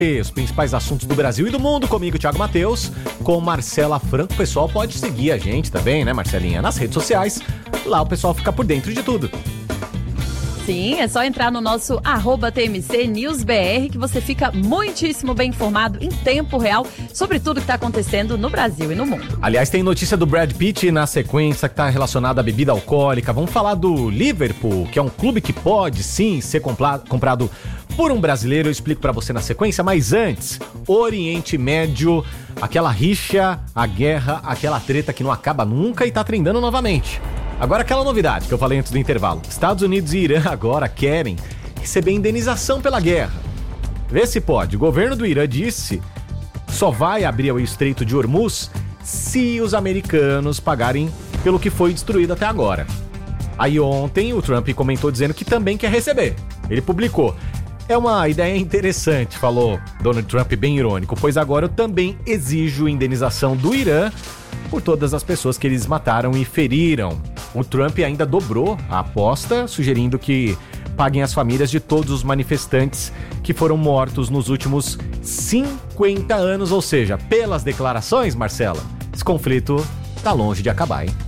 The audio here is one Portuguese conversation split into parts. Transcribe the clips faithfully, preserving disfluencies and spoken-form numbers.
Os principais assuntos do Brasil e do mundo, comigo, Thiago Matheus, com Marcela Franco. O pessoal pode seguir a gente também, né, Marcelinha? Nas redes sociais, lá o pessoal fica por dentro de tudo. Sim, é só entrar no nosso arroba T M C News B R que você fica muitíssimo bem informado em tempo real sobre tudo que está acontecendo no Brasil e no mundo. Aliás, tem notícia do Brad Pitt na sequência que está relacionada à bebida alcoólica. Vamos falar do Liverpool, que é um clube que pode sim ser compla- comprado por um brasileiro. Eu explico pra você na sequência, mas antes, Oriente Médio, aquela rixa, a guerra, aquela treta que não acaba nunca e tá trendando novamente. Agora aquela novidade que eu falei antes do intervalo. Estados Unidos e Irã agora querem receber indenização pela guerra. Vê se pode. O governo do Irã disse que só vai abrir o Estreito de Hormuz se os americanos pagarem pelo que foi destruído até agora. Aí ontem o Trump comentou dizendo que também quer receber. Ele publicou: é uma ideia interessante, falou Donald Trump, bem irônico, pois agora eu também exijo indenização do Irã por todas as pessoas que eles mataram e feriram. O Trump ainda dobrou a aposta, sugerindo que paguem as famílias de todos os manifestantes que foram mortos nos últimos cinquenta anos, ou seja, pelas declarações, Marcela, esse conflito tá longe de acabar, hein?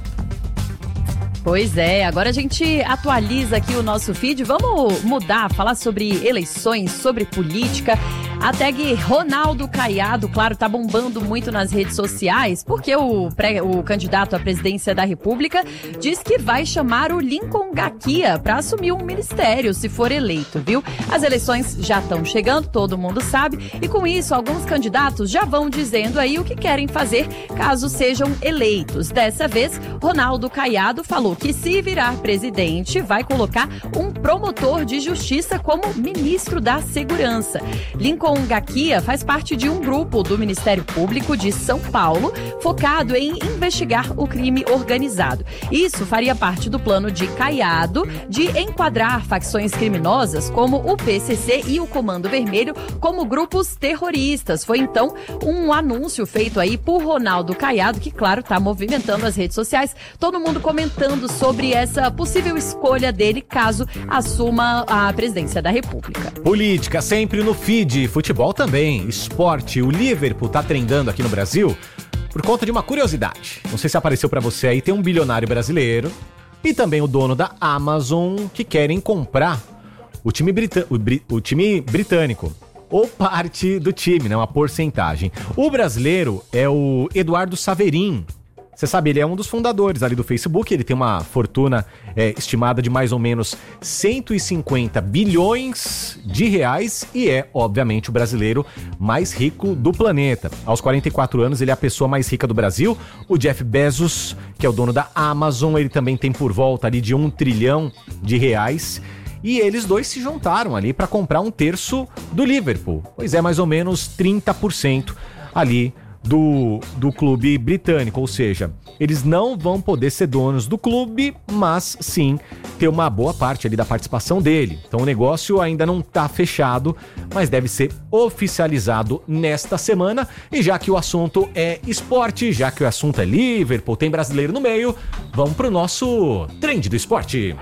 Pois é, agora a gente atualiza aqui o nosso feed, vamos mudar, falar sobre eleições, sobre política. A tag Ronaldo Caiado, claro, tá bombando muito nas redes sociais, porque o, pré, o candidato à presidência da República diz que vai chamar o Lincoln Gaquia para assumir um ministério, se for eleito, viu? As eleições já estão chegando, todo mundo sabe, e com isso, alguns candidatos já vão dizendo aí o que querem fazer caso sejam eleitos. Dessa vez, Ronaldo Caiado falou que se virar presidente, vai colocar um promotor de justiça como ministro da Segurança. Lincoln Gaquia faz parte de um grupo do Ministério Público de São Paulo focado em investigar o crime organizado. Isso faria parte do plano de Caiado de enquadrar facções criminosas como o P C C e o Comando Vermelho como grupos terroristas. Foi então um anúncio feito aí por Ronaldo Caiado, que claro, está movimentando as redes sociais, todo mundo comentando sobre essa possível escolha dele caso assuma a presidência da República. Política sempre no feed, futebol também, esporte. O Liverpool tá trendando aqui no Brasil por conta de uma curiosidade. Não sei se apareceu pra você aí, tem um bilionário brasileiro e também o dono da Amazon que querem comprar o time, brita- o bri- o time britânico. Ou parte do time, né? Uma porcentagem. O brasileiro é o Eduardo Saverin. Você sabe, ele é um dos fundadores ali do Facebook, ele tem uma fortuna é, estimada de mais ou menos cento e cinquenta bilhões de reais e é, obviamente, o brasileiro mais rico do planeta. Aos quarenta e quatro anos, ele é a pessoa mais rica do Brasil. O Jeff Bezos, que é o dono da Amazon, ele também tem por volta ali de um trilhão de reais. E eles dois se juntaram ali para comprar um terço do Liverpool. Pois é, mais ou menos trinta por cento ali Do, do clube britânico, ou seja, eles não vão poder ser donos do clube, mas sim ter uma boa parte ali da participação dele. Então o negócio ainda não está fechado, mas deve ser oficializado nesta semana. E já que o assunto é esporte, já que o assunto é Liverpool, tem brasileiro no meio, vamos pro nosso trend do esporte.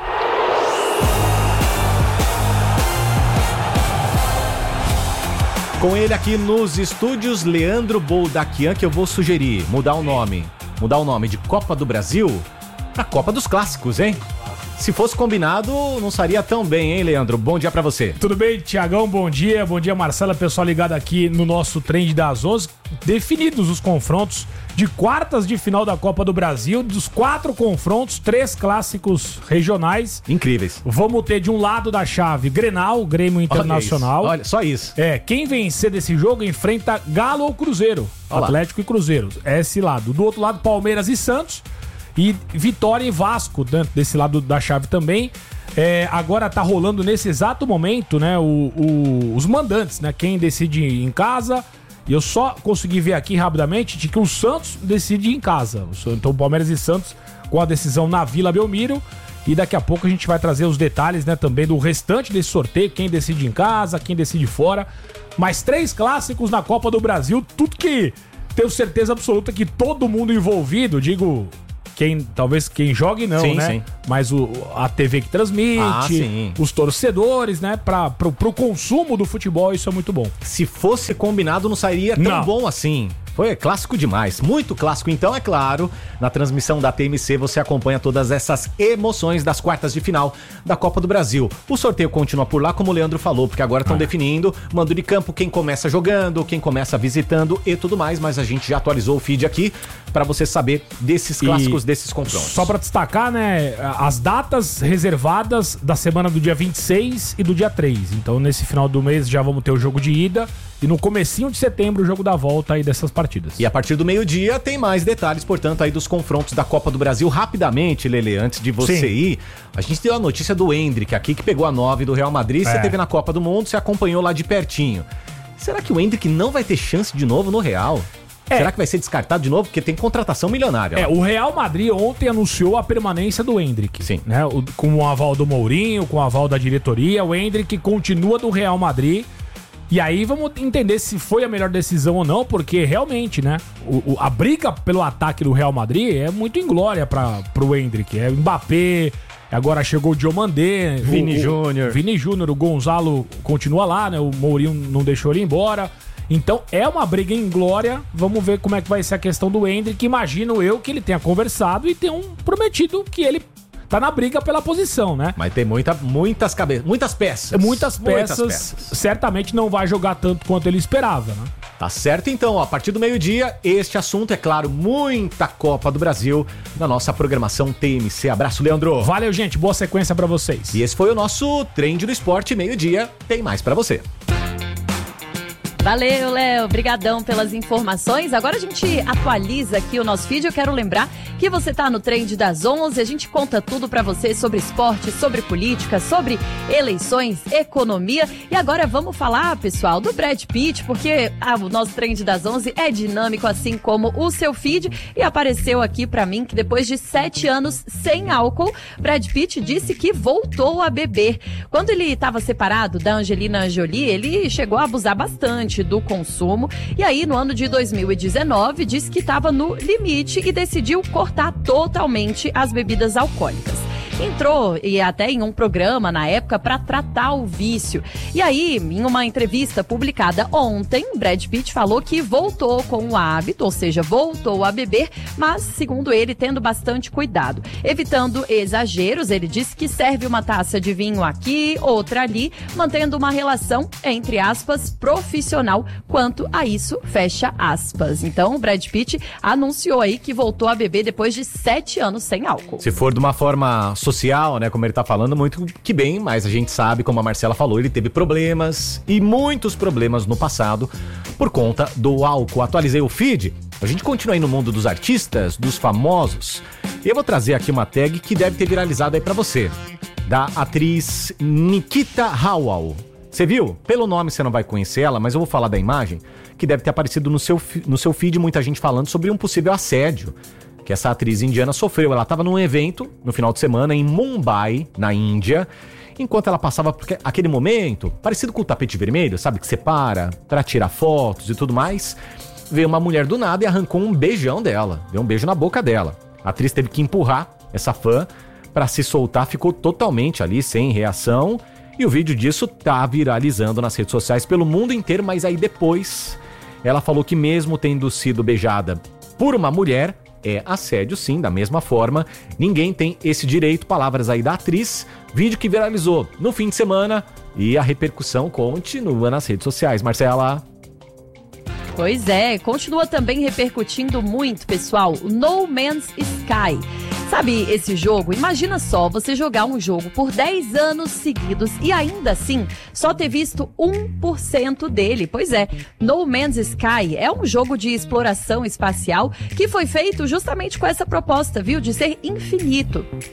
Com ele aqui nos estúdios, Leandro Boldaquian, que eu vou sugerir mudar o nome, mudar o nome de Copa do Brasil para Copa dos Clássicos, hein? Se fosse combinado, não estaria tão bem, hein, Leandro? Bom dia pra você. Tudo bem, Tiagão? Bom dia. Bom dia, Marcela. Pessoal ligado aqui no nosso trend das onze. Definidos os confrontos de quartas de final da Copa do Brasil. Dos quatro confrontos, três clássicos regionais. Incríveis. Vamos ter de um lado da chave Grenal, Grêmio Internacional. Olha, Olha só isso. É, quem vencer desse jogo enfrenta Galo ou Cruzeiro. Olha Atlético lá. E Cruzeiro. É esse lado. Do outro lado, Palmeiras e Santos. E Vitória e Vasco, dentro desse lado da chave também. É, agora tá rolando nesse exato momento, né, o, o, os mandantes, né? Quem decide em casa. E eu só consegui ver aqui rapidamente de que o Santos decide em casa. Então Palmeiras e Santos com a decisão na Vila Belmiro. E daqui a pouco a gente vai trazer os detalhes, né, também do restante desse sorteio. Quem decide em casa, quem decide fora. Mais três clássicos na Copa do Brasil. Tudo que tenho certeza absoluta que todo mundo envolvido, digo... quem, talvez quem jogue não, sim, né? Sim. Mas o, a T V que transmite, ah, sim. os torcedores, né? Pra, pro, pro consumo do futebol, isso é muito bom. Se fosse combinado, não sairia tão não. bom assim. Foi clássico demais, muito clássico. Então, é claro, na transmissão da T M C você acompanha todas essas emoções das quartas de final da Copa do Brasil. O sorteio continua por lá, como o Leandro falou, porque agora estão ah. definindo mando de campo, quem começa jogando, quem começa visitando e tudo mais, mas a gente já atualizou o feed aqui para você saber desses clássicos, e desses confrontos. Só para destacar, né, as datas reservadas da semana do dia vinte e seis e do dia três. Então, nesse final do mês já vamos ter o jogo de ida e no comecinho de setembro o jogo da volta aí dessas partidas. E a partir do meio-dia tem mais detalhes, portanto, aí dos confrontos da Copa do Brasil. Rapidamente, Lelê, antes de você Sim. ir, a gente deu a notícia do Endrick aqui, que pegou a nove do Real Madrid. É. Você teve na Copa do Mundo, você acompanhou lá de pertinho. Será que o Endrick não vai ter chance de novo no Real? É. Será que vai ser descartado de novo? Porque tem contratação milionária. É, lá. O Real Madrid ontem anunciou a permanência do Endrick. Sim. Né? O, com o aval do Mourinho, com o aval da diretoria, o Endrick continua do Real Madrid. E aí vamos entender se foi a melhor decisão ou não, porque realmente, né, o, o, a briga pelo ataque do Real Madrid é muito inglória para pro Endrick. É Mbappé, agora chegou o Diomandé, Vini Júnior. Vini Júnior, o Gonzalo continua lá, né, o Mourinho não deixou ele embora. Então é uma briga inglória, vamos ver como é que vai ser a questão do Endrick. Imagino eu que ele tenha conversado e tenha um prometido que ele tá na briga pela posição, né? Mas tem muita, muitas cabeças, muitas peças. Muitas peças, muitas peças. Certamente não vai jogar tanto quanto ele esperava, né? Tá certo, então, ó, a partir do meio-dia, este assunto, é claro, muita Copa do Brasil na nossa programação T M C. Abraço, Leandro. Valeu, gente, boa sequência pra vocês. E esse foi o nosso Trend do Esporte, meio-dia, tem mais pra você. Valeu, Léo. Obrigadão pelas informações. Agora a gente atualiza aqui o nosso feed. Eu quero lembrar que você tá no Trend das onze. A gente conta tudo pra você sobre esporte, sobre política, sobre eleições, economia. E agora vamos falar, pessoal, do Brad Pitt, porque ah, o nosso Trend das onze é dinâmico, assim como o seu feed. E apareceu aqui pra mim que depois de sete anos sem álcool, Brad Pitt disse que voltou a beber. Quando ele estava separado da Angelina Jolie, ele chegou a abusar bastante do consumo, e aí no ano de dois mil e dezenove disse que estava no limite e decidiu cortar totalmente as bebidas alcoólicas. Entrou e até em um programa na época para tratar o vício. E aí, em uma entrevista publicada ontem, Brad Pitt falou que voltou com o hábito, ou seja, voltou a beber, mas, segundo ele, tendo bastante cuidado. Evitando exageros, ele disse que serve uma taça de vinho aqui, outra ali, mantendo uma relação, entre aspas, profissional. Quanto a isso, fecha aspas. Então, o Brad Pitt anunciou aí que voltou a beber depois de sete anos sem álcool. Se for de uma forma social, né, como ele tá falando, muito que bem, mas a gente sabe, como a Marcela falou, ele teve problemas e muitos problemas no passado por conta do álcool. Atualizei o feed, a gente continua aí no mundo dos artistas, dos famosos, e eu vou trazer aqui uma tag que deve ter viralizado aí pra você, da atriz Nikita Howell. Você viu? Pelo nome você não vai conhecer ela, mas eu vou falar da imagem que deve ter aparecido no seu, no seu feed, muita gente falando sobre um possível assédio que essa atriz indiana sofreu. Ela estava num evento no final de semana em Mumbai, na Índia, enquanto ela passava por aquele momento, parecido com o tapete vermelho, sabe, que separa pra tirar fotos e tudo mais, veio uma mulher do nada e arrancou um beijão dela, deu um beijo na boca dela. A atriz teve que empurrar essa fã pra se soltar, ficou totalmente ali, sem reação, e o vídeo disso tá viralizando nas redes sociais pelo mundo inteiro, mas aí depois ela falou que mesmo tendo sido beijada por uma mulher, é assédio sim, da mesma forma, ninguém tem esse direito, palavras aí da atriz, vídeo que viralizou no fim de semana e a repercussão continua nas redes sociais. Marcela? Pois é, continua também repercutindo muito, pessoal, No Man's Sky. Sabe esse jogo? Imagina só, você jogar um jogo por dez anos seguidos e ainda assim só ter visto um por cento dele. Pois é, No Man's Sky é um jogo de exploração espacial que foi feito justamente com essa proposta, viu? De ser infinito.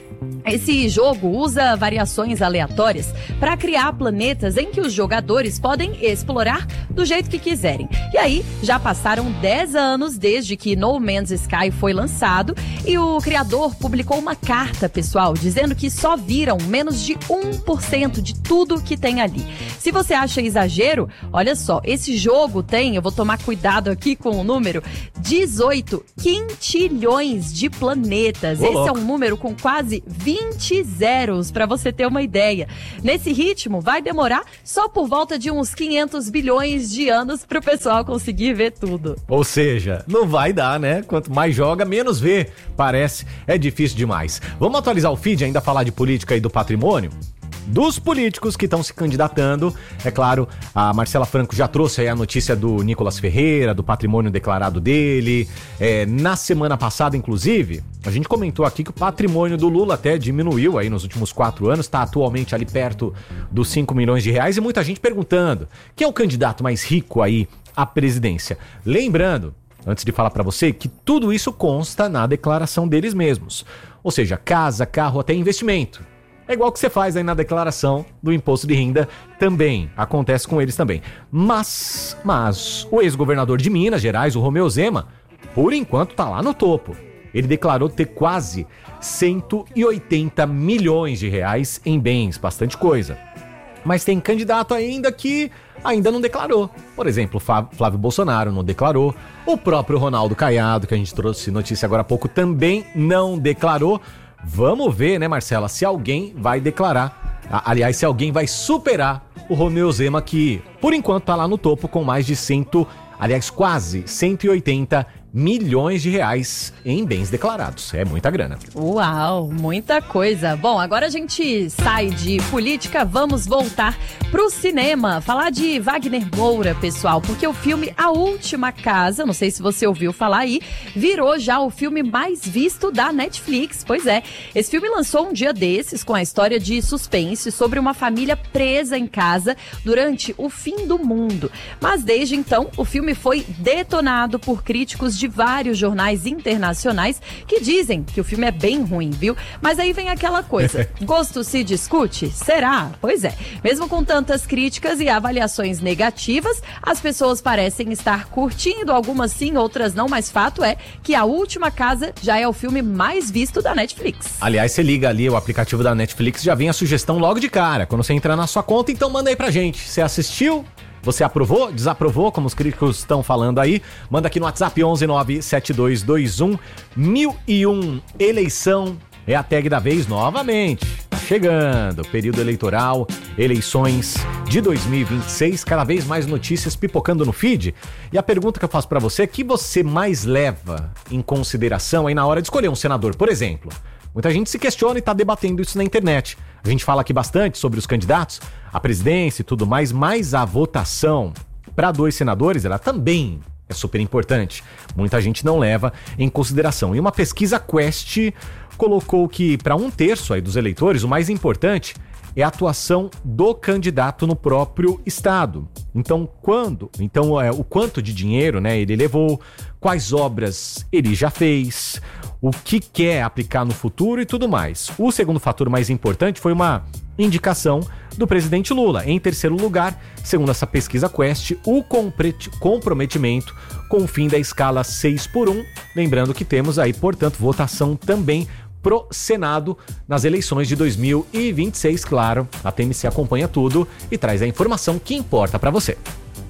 Esse jogo usa variações aleatórias para criar planetas em que os jogadores podem explorar do jeito que quiserem. E aí, já passaram dez anos desde que No Man's Sky foi lançado e o criador publicou uma carta, pessoal, dizendo que só viram menos de um por cento de tudo que tem ali. Se você acha exagero, olha só, esse jogo tem, eu vou tomar cuidado aqui com o número, dezoito quintilhões de planetas. Ô, Esse louco. é um número com quase vinte zeros, para você ter uma ideia. Nesse ritmo, vai demorar só por volta de uns quinhentos bilhões de anos pro pessoal conseguir ver tudo. Ou seja, não vai dar, né? Quanto mais joga, menos vê. Parece, é difícil demais. Vamos atualizar o feed, ainda falar de política e do patrimônio? Dos políticos que estão se candidatando, é claro, a Marcela Franco já trouxe aí a notícia do Nicolas Ferreira, do patrimônio declarado dele. É, na semana passada, inclusive, a gente comentou aqui que o patrimônio do Lula até diminuiu aí nos últimos quatro anos, está atualmente ali perto dos cinco milhões de reais e muita gente perguntando, quem é o candidato mais rico aí à presidência? Lembrando, antes de falar para você, que tudo isso consta na declaração deles mesmos, ou seja, casa, carro, até investimento. É igual que você faz aí na declaração do imposto de renda, também acontece com eles também. Mas, mas o ex-governador de Minas Gerais, o Romeu Zema, por enquanto tá lá no topo. Ele declarou ter quase cento e oitenta milhões de reais em bens, bastante coisa. Mas tem candidato ainda que ainda não declarou. Por exemplo, Flávio Bolsonaro não declarou. O próprio Ronaldo Caiado, que a gente trouxe notícia agora há pouco, também não declarou. Vamos ver, né, Marcela, se alguém vai declarar, aliás, se alguém vai superar o Romeu Zema, que por enquanto tá lá no topo com mais de cento, aliás, quase cento e oitenta milhões de reais em bens declarados. É muita grana. Uau, muita coisa. Bom, agora a gente sai de política, vamos voltar pro cinema, falar de Wagner Moura, pessoal, porque o filme A Última Casa, não sei se você ouviu falar aí, virou já o filme mais visto da Netflix. Pois é, esse filme lançou um dia desses com a história de suspense sobre uma família presa em casa durante o fim do mundo. Mas desde então, o filme foi detonado por críticos de vários jornais internacionais que dizem que o filme é bem ruim, viu? Mas aí vem aquela coisa, gosto se discute? Será? Pois é, mesmo com tantas críticas e avaliações negativas, as pessoas parecem estar curtindo, algumas sim, outras não, mas fato é que A Última Casa já é o filme mais visto da Netflix. Aliás, você liga ali o aplicativo da Netflix, já vem a sugestão logo de cara, quando você entrar na sua conta, então manda aí pra gente. Você assistiu? Você aprovou? Desaprovou? Como os críticos estão falando aí? Manda aqui no WhatsApp onze nove sete dois dois um mil e um. Eleição é a tag da vez novamente. Tá chegando, período eleitoral, eleições de dois mil e vinte e seis, cada vez mais notícias pipocando no feed. E a pergunta que eu faço pra você é: que você mais leva em consideração aí na hora de escolher um senador, por exemplo? Muita gente se questiona e está debatendo isso na internet. A gente fala aqui bastante sobre os candidatos, a presidência e tudo mais, mas a votação para dois senadores, ela também é super importante. Muita gente não leva em consideração. E uma pesquisa Quest colocou que para um terço aí dos eleitores, o mais importante é a atuação do candidato no próprio estado. Então, quando, então é, o quanto de dinheiro, né, ele levou, quais obras ele já fez, o que quer aplicar no futuro e tudo mais. O segundo fator mais importante foi uma indicação do presidente Lula. Em terceiro lugar, segundo essa pesquisa Quest, o comprometimento com o fim da escala seis por um. Lembrando que temos aí, portanto, votação também pro Senado nas eleições de dois mil e vinte e seis, claro. A T M C acompanha tudo e traz a informação que importa para você.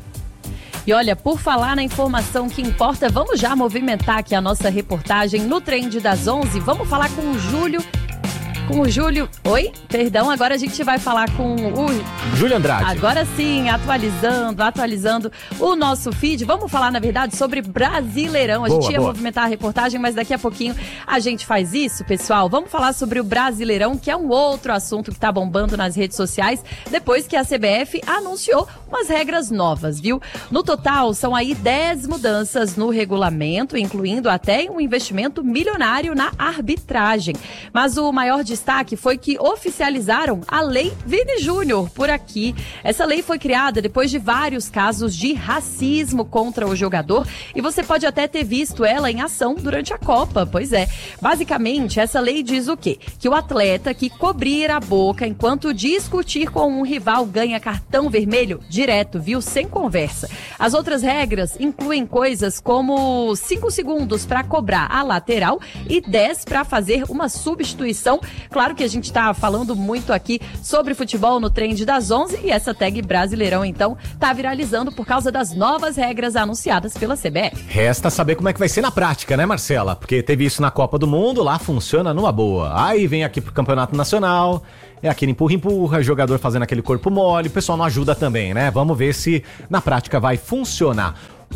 E olha, por falar na informação que importa, vamos já movimentar aqui a nossa reportagem no Trend das onze. Vamos falar com o Júlio. Com o Júlio... Oi? Perdão, agora a gente vai falar com o... Júlio Andrade. Agora sim, atualizando, atualizando o nosso feed. Vamos falar, na verdade, sobre Brasileirão. A Boa, gente ia boa. movimentar a reportagem, mas daqui a pouquinho a gente faz isso, pessoal. Vamos falar sobre o Brasileirão, que é um outro assunto que tá bombando nas redes sociais, depois que a C B F anunciou umas regras novas, viu? No total, são aí dez mudanças no regulamento, incluindo até um investimento milionário na arbitragem. Mas o maior destaque foi que que oficializaram a Lei Vini Júnior por aqui. Essa lei foi criada depois de vários casos de racismo contra o jogador e você pode até ter visto ela em ação durante a Copa. Pois é, basicamente essa lei diz o quê? Que o atleta que cobrir a boca enquanto discutir com um rival ganha cartão vermelho direto, viu? Sem conversa. As outras regras incluem coisas como cinco segundos para cobrar a lateral e dez para fazer uma substituição. Claro que a gente está falando muito aqui sobre futebol no Trend das onze e essa tag Brasileirão, então, tá viralizando por causa das novas regras anunciadas pela C B F. Resta saber como é que vai ser na prática, né, Marcela? Porque teve isso na Copa do Mundo, lá funciona numa boa. Aí vem aqui pro Campeonato Nacional, é aquele empurra-empurra, jogador fazendo aquele corpo mole, o pessoal não ajuda também, né? Vamos ver se na prática vai funcionar.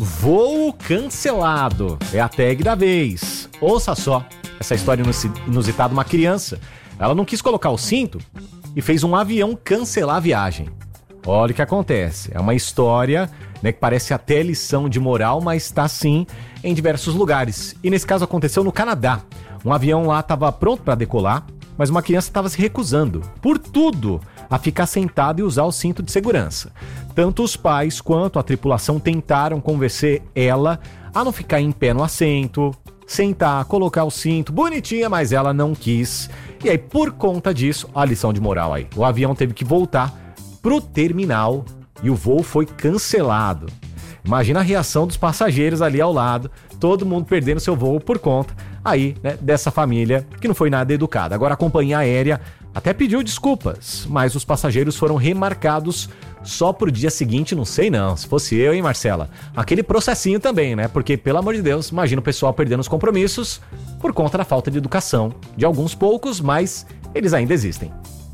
Voo cancelado, é a tag da vez. Ouça só, essa história inusitada, uma criança, ela não quis colocar o cinto e fez um avião cancelar a viagem. Olha o que acontece, é uma história, né, que parece até lição de moral, mas está sim em diversos lugares. E nesse caso aconteceu no Canadá. Um avião lá estava pronto para decolar, mas uma criança estava se recusando, por tudo, a ficar sentada e usar o cinto de segurança. Tanto os pais quanto a tripulação tentaram convencer ela a não ficar em pé no assento, sentar, colocar o cinto, bonitinha, mas ela não quis. E aí, por conta disso, a lição de moral aí, o avião teve que voltar pro terminal e o voo foi cancelado. Imagina a reação dos passageiros ali ao lado, todo mundo perdendo seu voo por conta aí, né, dessa família que não foi nada educada. Agora a companhia aérea até pediu desculpas, mas os passageiros foram remarcados só pro dia seguinte, não sei não, se fosse eu, hein, Marcela? Aquele processinho também, né? Porque, pelo amor de Deus, imagina o pessoal perdendo os compromissos por conta da falta de educação de alguns poucos, mas eles ainda existem.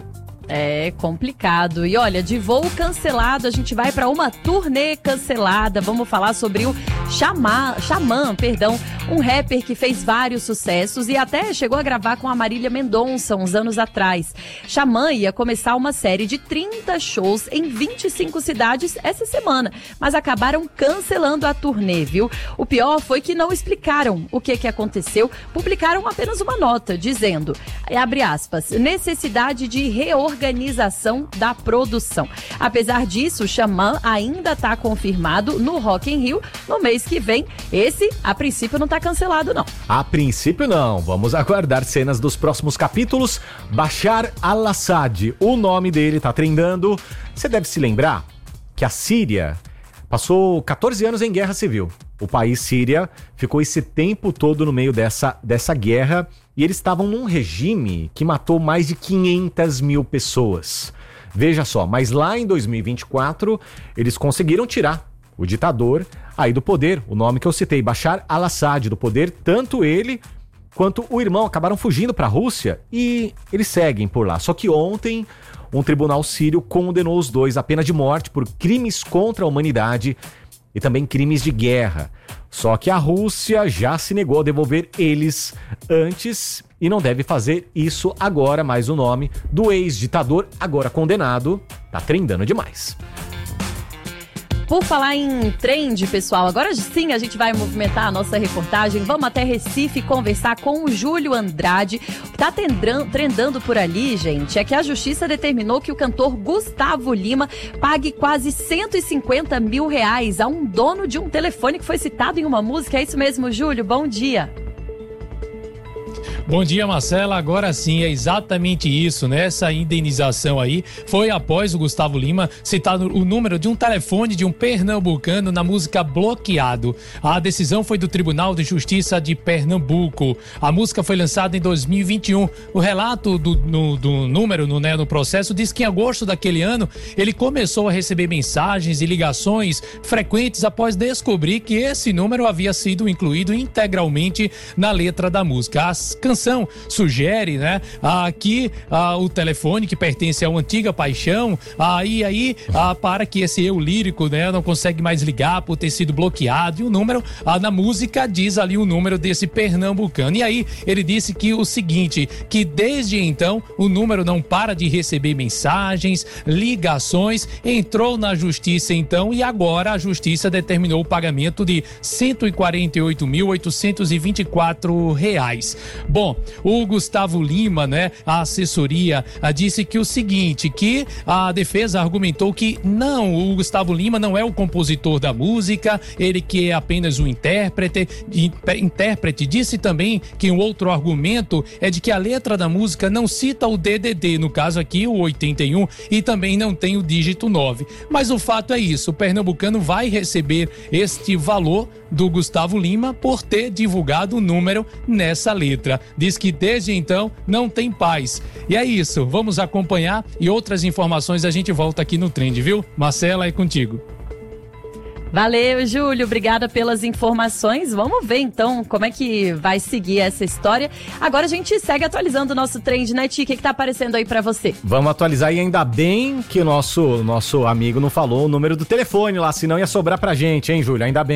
É complicado. E olha, de voo cancelado, a gente vai para uma turnê cancelada. Vamos falar sobre o Xamã, Xamã, perdão, um rapper que fez vários sucessos e até chegou a gravar com a Marília Mendonça uns anos atrás. Xamã ia começar uma série de trinta shows em vinte e cinco cidades essa semana, mas acabaram cancelando a turnê, viu? O pior foi que não explicaram o que que aconteceu, publicaram apenas uma nota dizendo, abre aspas, necessidade de reorganização organização da produção. Apesar disso, o Xamã ainda está confirmado no Rock in Rio no mês que vem. Esse, a princípio, não está cancelado, não. A princípio, não. Vamos aguardar cenas dos próximos capítulos. Bashar al-Assad, o nome dele está trendando. Você deve se lembrar que a Síria passou catorze anos em guerra civil. O país Síria ficou esse tempo todo no meio dessa, dessa guerra e eles estavam num regime que matou mais de quinhentas mil pessoas. Veja só, mas lá em dois mil e vinte e quatro eles conseguiram tirar o ditador aí do poder, o nome que eu citei, Bashar al-Assad, do poder, tanto ele quanto o irmão acabaram fugindo para a Rússia e eles seguem por lá. Só que ontem um tribunal sírio condenou os dois à pena de morte por crimes contra a humanidade e também crimes de guerra. Só que a Rússia já se negou a devolver eles antes e não deve fazer isso agora, mas o nome do ex-ditador, agora condenado, tá trendando demais. Por falar em trend, pessoal, agora sim a gente vai movimentar a nossa reportagem. Vamos até Recife conversar com o Júlio Andrade. O que tá trendando por ali, gente, é que a justiça determinou que o cantor Gustavo Lima pague quase cento e cinquenta mil reais a um dono de um telefone que foi citado em uma música. É isso mesmo, Júlio? Bom dia. Bom dia, Marcela. Agora sim, é exatamente isso, né? Essa indenização aí foi após o Gustavo Lima citar o número de um telefone de um pernambucano na música Bloqueado. A decisão foi do Tribunal de Justiça de Pernambuco. A música foi lançada em dois mil e vinte e um. O relato do, no, do número no, né, no processo diz que em agosto daquele ano ele começou a receber mensagens e ligações frequentes após descobrir que esse número havia sido incluído integralmente na letra da música. As canções sugere, né, ah, que ah, o telefone que pertence a uma antiga paixão, ah, e aí ah, para que esse eu lírico, né, não consegue mais ligar por ter sido bloqueado, e o número ah, na música diz ali o número desse pernambucano. E aí ele disse que o seguinte, que desde então o número não para de receber mensagens, ligações, entrou na justiça então e agora a justiça determinou o pagamento de cento e quarenta e oito mil oitocentos e vinte e quatro reais. Bom, Bom, o Gustavo Lima, né, a assessoria, a, disse que o seguinte, que a defesa argumentou que não, o Gustavo Lima não é o compositor da música, ele que é apenas um intérprete, intérprete. Disse também que um outro argumento é de que a letra da música não cita o D D D, no caso aqui o oitenta e um, e também não tem o dígito nove. Mas o fato é isso, o pernambucano vai receber este valor do Gustavo Lima por ter divulgado o número nessa letra. Diz que desde então não tem paz. E é isso, vamos acompanhar e outras informações a gente volta aqui no Trend, viu? Marcela, é contigo. Valeu, Júlio, obrigada pelas informações. Vamos ver então como é que vai seguir essa história. Agora a gente segue atualizando o nosso Trend, né, Ti? O que que tá aparecendo aí pra você? Vamos atualizar e ainda bem que o nosso, nosso amigo não falou o número do telefone lá, senão ia sobrar pra gente, hein, Júlio? Ainda bem.